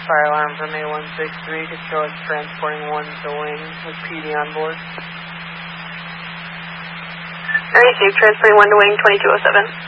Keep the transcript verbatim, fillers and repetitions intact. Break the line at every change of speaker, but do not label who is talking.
fire alarm from A one six three could show us transporting one to wing with P D on board.
I received transporting one to wing twenty-two oh seven.